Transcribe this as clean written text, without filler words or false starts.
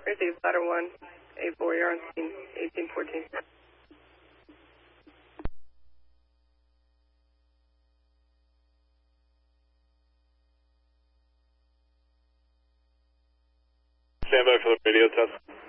Receive Ladder 1, 8-4, you're on scene, 1814. Stand by for the radio test.